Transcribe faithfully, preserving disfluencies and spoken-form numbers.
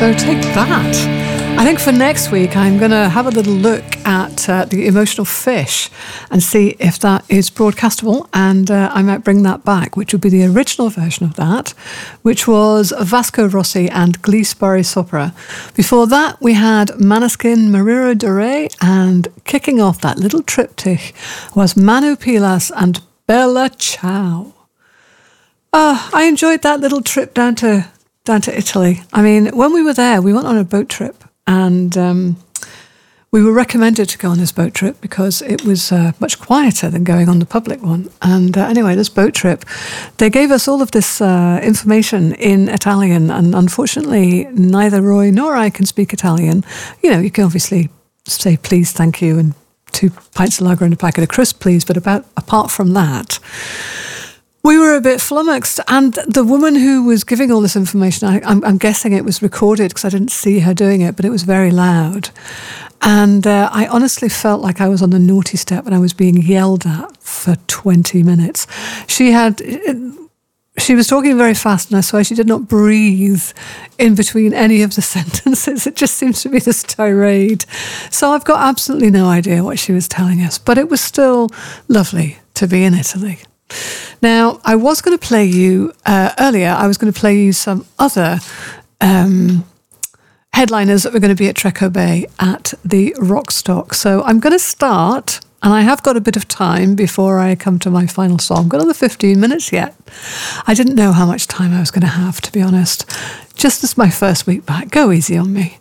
So take that. I think for next week, I'm going to have a little look at uh, The Emotional Fish and see if that is broadcastable, and uh, I might bring that back, which would be the original version of that, which was Vasco Rossi and Glee Sparri Sopra. Before that, we had Maneskin, Mariro Dore, and kicking off that little triptych was Manu Pilas and Bella Ciao. Uh, I enjoyed that little trip down to down to Italy. I mean, when we were there, we went on a boat trip, and um, we were recommended to go on this boat trip because it was uh, much quieter than going on the public one. And uh, anyway, this boat trip, they gave us all of this uh, information in Italian, and unfortunately, neither Roy nor I can speak Italian. You know, you can obviously say please, thank you, and two pints of lager and a packet of crisp, please, but about apart from that, we were a bit flummoxed, and the woman who was giving all this information, I, I'm, I'm guessing it was recorded because I didn't see her doing it, but it was very loud. And uh, I honestly felt like I was on the naughty step and I was being yelled at for twenty minutes. She had... She was talking very fast, and I swear she did not breathe in between any of the sentences. It just seems to be this tirade. So I've got absolutely no idea what she was telling us, but it was still lovely to be in Italy. Now, I was going to play you, uh, earlier, I was going to play you some other um, headliners that were going to be at Treco Bay at the Rockstock. So I'm going to start, and I have got a bit of time before I come to my final song. I've got another fifteen minutes yet. I didn't know how much time I was going to have, to be honest. Just as my first week back, go easy on me.